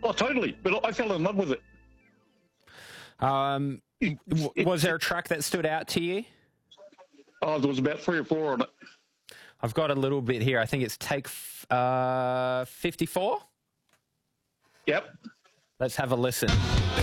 Oh, totally. But I fell in love with it. Was there a track that stood out to you? Oh, there was about 3 or 4 on it. I've got a little bit here. I think it's take 54. Yep. Let's have a listen.